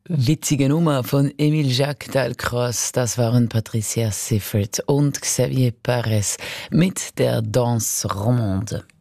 Witzige Nummer von Émile Jacques Dalcroze, das waren Patricia Seifert und Xavier Pares mit der Danse Romande.